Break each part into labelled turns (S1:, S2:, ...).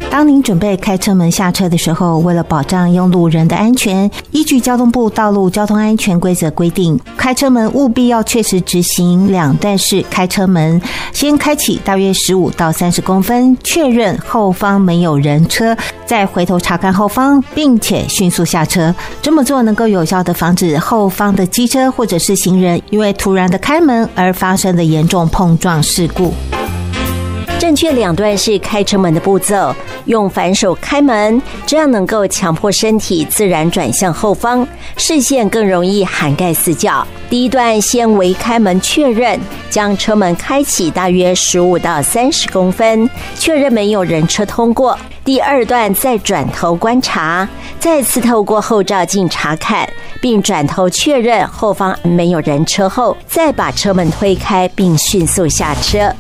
S1: 当您准备开车门下车的时候，为了保障用路人的安全，依据交通部道路交通安全规则规定，开车门务必要确实执行两段式开车门，先开启大约15到30公分，确认后方没有人车，再回头查看后方，并且迅速下车。这么做能够有效地防止后方的机车或者是行人因为突然的开门而发生的严重碰撞事故。
S2: 正确两段式开车门的步骤，用反手开门，这样能够强迫身体自然转向后方，视线更容易涵盖四角。第一段先为开门确认，将车门开启大约15到30公分，确认没有人车通过。第二段再转头观察，再次透过后照镜查看，并转头确认后方没有人车后，再把车门推开并迅速下车。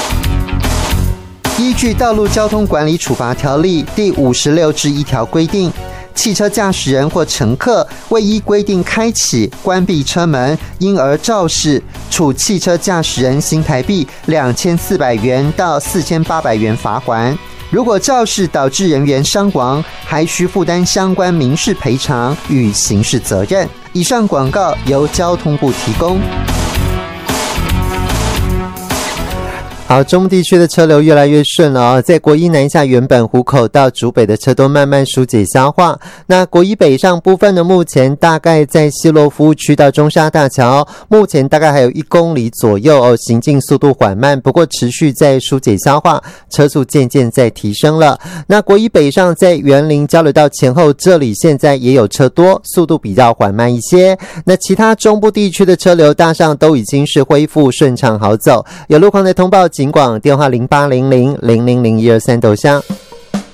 S3: 依据《道路交通管理处罚条例》第56之1条规定，汽车驾驶人或乘客未依规定开启、关闭车门，因而肇事，处汽车驾驶人新台币2400元到4800元罚锾。如果肇事导致人员伤亡，还需负担相关民事赔偿与刑事责任。以上广告由交通部提供。好，中部地区的车流越来越顺了哦，在国一南下原本湖口到竹北的车都慢慢疏解消化。那国一北上部分呢，目前大概在西螺服务区到中沙大桥，目前大概还有1公里左右哦，行进速度缓慢，不过持续在疏解消化，车速渐渐在提升了。那国一北上在园林交流道前后，这里现在也有车多，速度比较缓慢一些。那其他中部地区的车流大上都已经是恢复顺畅好走。有路况的通报，警广电话0800000123斗箱。